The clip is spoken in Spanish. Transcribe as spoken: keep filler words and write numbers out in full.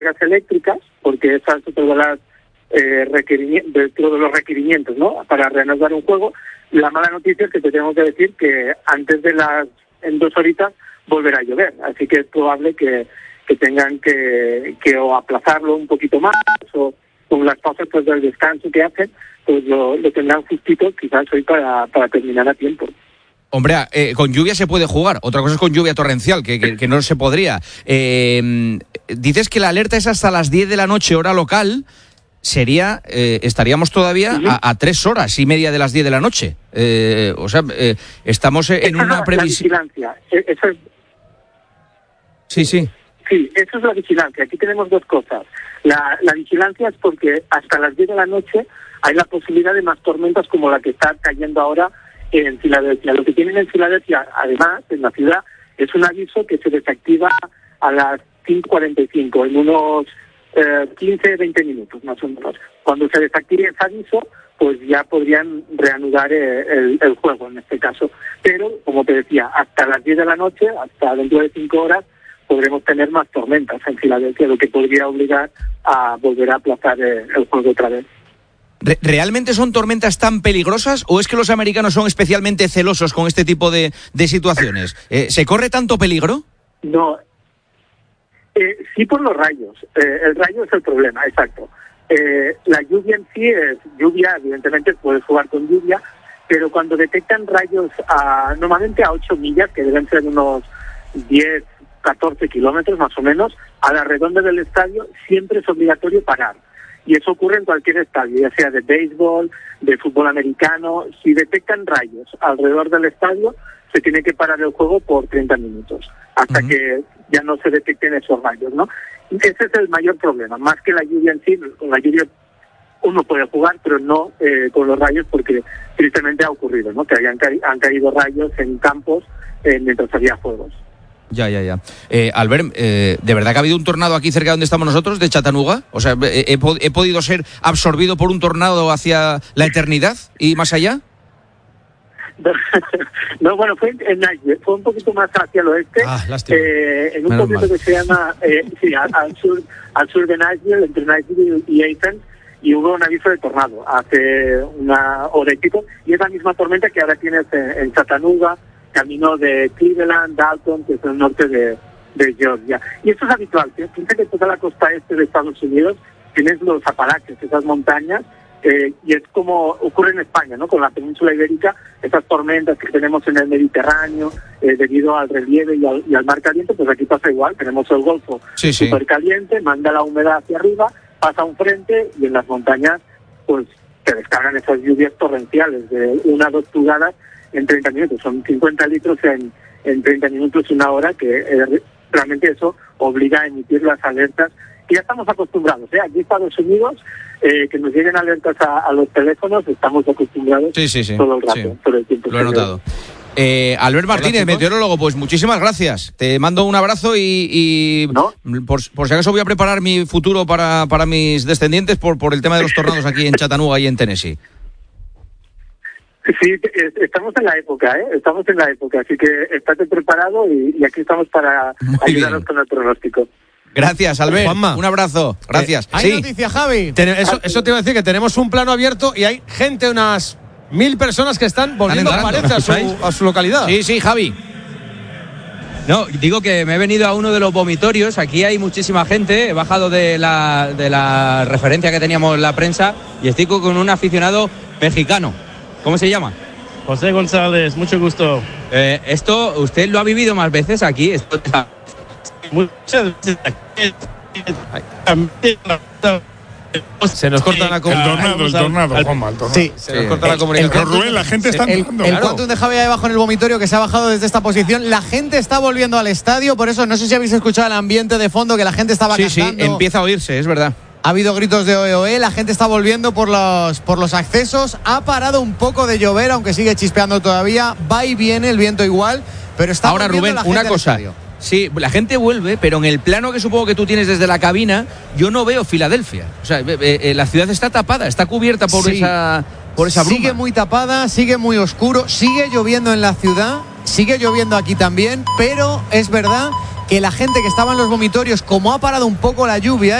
descargas eléctricas, porque esa es otra de las eh, requerimientos, de todos los requerimientos, ¿no?, para reanudar un juego. La mala noticia es que te tenemos que decir que antes de las, en dos horitas, volverá a llover, así que es probable que, que tengan que, que o aplazarlo un poquito más, o con las pausas pues, del descanso que hacen, pues lo, lo tendrán justito quizás hoy para, para terminar a tiempo. Hombre, eh, con lluvia se puede jugar. Otra cosa es con lluvia torrencial, que, que, que no se podría. Eh, dices que la alerta es hasta las diez de la noche, hora local. Sería, eh, estaríamos todavía uh-huh. a, a tres horas y media de las diez de la noche. Eh, o sea, eh, estamos en esa una es previsión. La vigilancia. Eso es... Sí, sí. Sí, eso es la vigilancia. Aquí tenemos dos cosas. La, la vigilancia es porque hasta las diez de la noche hay la posibilidad de más tormentas como la que está cayendo ahora en Filadelfia. Lo que tienen en Filadelfia, además, en la ciudad, es un aviso que se desactiva a las cinco cuarenta y cinco, en unos eh, quince veinte minutos, más o menos. Cuando se desactive ese aviso, pues ya podrían reanudar eh, el, el juego, en este caso. Pero, como te decía, hasta las diez de la noche, hasta dentro de cinco horas, podremos tener más tormentas en Filadelfia, lo que podría obligar a volver a aplazar eh, el juego otra vez. ¿Realmente son tormentas tan peligrosas o es que los americanos son especialmente celosos con este tipo de, de situaciones? Eh, ¿Se corre tanto peligro? No, eh, sí por los rayos. Eh, el rayo es el problema, exacto. Eh, la lluvia en sí es lluvia, evidentemente puedes jugar con lluvia, pero cuando detectan rayos a, normalmente a ocho millas, que deben ser unos diez, catorce kilómetros más o menos, a la redonda del estadio siempre es obligatorio parar. Y eso ocurre en cualquier estadio, ya sea de béisbol, de fútbol americano. Si detectan rayos alrededor del estadio, se tiene que parar el juego por treinta minutos, hasta uh-huh. que ya no se detecten esos rayos, ¿no? Ese es el mayor problema, más que la lluvia en sí. Con la lluvia uno puede jugar, pero no eh, con los rayos, porque tristemente ha ocurrido, ¿no?, que hayan ca- han caído rayos en campos eh, mientras había juegos. Ya, ya, ya. Eh, Albert, eh, ¿de verdad que ha habido un tornado aquí cerca de donde estamos nosotros, de Chattanooga? O sea, ¿he, he, he podido ser absorbido por un tornado hacia la eternidad y más allá? No, bueno, fue en Nashville, fue un poquito más hacia el oeste, ah, eh, en un pueblito que se llama, eh, sí, al, al sur al sur de Nashville, entre Nashville y Athens, y hubo un aviso de tornado hace una hora y pico, y es la misma tormenta que ahora tienes en, en Chattanooga, camino de Cleveland, Dalton, que es el norte de, de Georgia. Y esto es habitual. Piensa que toda la costa este de Estados Unidos tienes los Apalaches, esas montañas, eh, y es como ocurre en España, ¿no?, con la península ibérica, esas tormentas que tenemos en el Mediterráneo, eh, debido al relieve y al, y al mar caliente, pues aquí pasa igual. Tenemos el Golfo sí, sí. súper caliente, manda la humedad hacia arriba, pasa un frente y en las montañas pues se descargan esas lluvias torrenciales de una o dos pulgadas en treinta minutos, son cincuenta litros en, en treinta minutos, una hora, que eh, realmente eso obliga a emitir las alertas, que ya estamos acostumbrados, ¿eh? Aquí en Estados Unidos, eh, que nos lleguen alertas a, a los teléfonos, estamos acostumbrados sí, sí, sí. todo el rato, sí. todo el tiempo. Lo he notado. Eh, Albert Martínez, Hola, meteorólogo, pues muchísimas gracias. Te mando un abrazo y, y ¿No? por, por si acaso voy a preparar mi futuro para, para mis descendientes por, por el tema de los tornados aquí en Chattanooga y en Tennessee. Sí, estamos en la época, ¿eh? Estamos en la época, así que estate preparado y, y aquí estamos para Muy ayudaros bien. Con el pronóstico. Gracias, Albert. Juanma. Un abrazo. Gracias. Eh, hay sí. noticia, Javi. Ten- eso, eso te iba a decir, que tenemos un plano abierto y hay gente, unas mil personas que están volviendo, ¿Están parece, a su, a su localidad. Sí, sí, Javi. No, digo que me he venido a uno de los vomitorios. Aquí hay muchísima gente. He bajado de la, de la referencia que teníamos en la prensa y estoy con un aficionado mexicano. ¿Cómo se llama? José González, mucho gusto. Eh, esto, ¿usted lo ha vivido más veces aquí? Esto, Muchas veces aquí. Se nos corta la El comunicación. tornado, el tornado, Juanma, el tornado. Sí, se nos corta la El comunicación. Rubén, la gente está El, entrando. el Claro. quantum de Javi ahí abajo en el vomitorio, que se ha bajado desde esta posición. La gente está volviendo al estadio, por eso no sé si habéis escuchado el ambiente de fondo, que la gente estaba Sí, cantando. sí, empieza a oírse, es verdad. Ha habido gritos de oe oe, la gente está volviendo por los, por los accesos. Ha parado un poco de llover, aunque sigue chispeando todavía. Va y viene el viento igual, pero está Ahora, volviendo Rubén, la gente una al cosa. estadio. Sí, la gente vuelve, pero en el plano que supongo que tú tienes desde la cabina, yo no veo Filadelfia. O sea, eh, eh, la ciudad está tapada, está cubierta por Sí. esa por esa bruma. Sigue muy tapada, sigue muy oscuro, sigue lloviendo en la ciudad, sigue lloviendo aquí también, pero es verdad que la gente que estaba en los vomitorios, como ha parado un poco la lluvia,